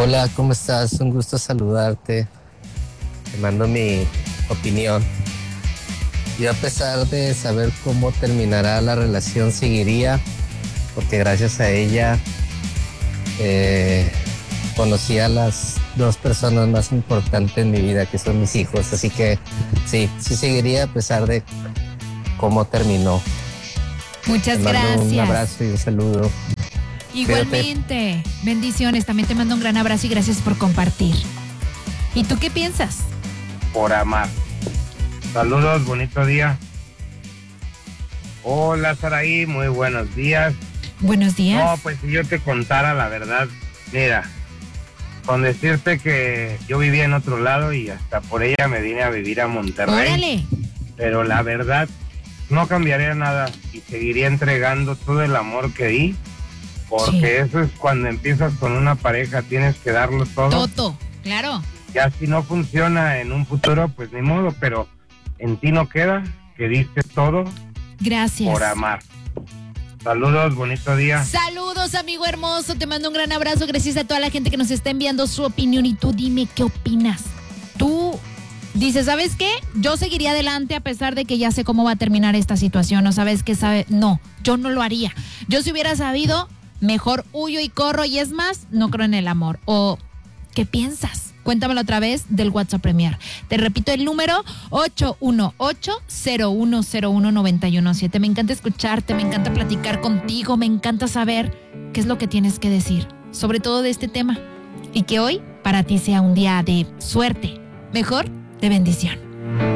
Hola, ¿cómo estás? Un gusto saludarte. Te mando mi opinión. Yo, a pesar de saber cómo terminará la relación, seguiría, porque gracias a ella conocí a las dos personas más importantes en mi vida, que son mis hijos. Así que sí seguiría a pesar de cómo terminó. Muchas Te mando gracias. un abrazo y un saludo. Igualmente, bendiciones. También te mando un gran abrazo y gracias por compartir. ¿Y tú qué piensas? Por amar. Saludos, bonito día. Hola, Saraí, muy buenos días. Buenos días. No, pues si yo te contara la verdad, mira, con decirte que yo vivía en otro lado y hasta por ella me vine a vivir a Monterrey. Órale. Pero la verdad, no cambiaría nada y seguiría entregando todo el amor que di, porque eso es cuando empiezas con una pareja, tienes que darlo todo. Toto, claro. Ya si no funciona en un futuro, pues ni modo, pero en ti no queda, que diste todo Gracias. por amar. Saludos, bonito día. Saludos, amigo hermoso. Te mando un gran abrazo. Gracias a toda la gente que nos está enviando su opinión. Y tú dime qué opinas. Tú dices, ¿sabes qué? Yo seguiría adelante a pesar de que ya sé cómo va a terminar esta situación. ¿No sabes qué sabe? No, yo no lo haría. Yo, si hubiera sabido, mejor huyo y corro. Y es más, no creo en el amor. ¿O qué piensas? Cuéntamelo a través del WhatsApp Premier. Te repito el número 818-0101-917. Me encanta escucharte, me encanta platicar contigo, me encanta saber qué es lo que tienes que decir, sobre todo de este tema. Y que hoy para ti sea un día de suerte, mejor de bendición.